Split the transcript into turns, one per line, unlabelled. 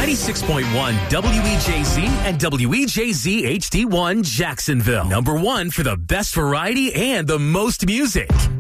96.1 WEJZ and WEJZ HD1 Jacksonville. Number one for the best variety and the most music.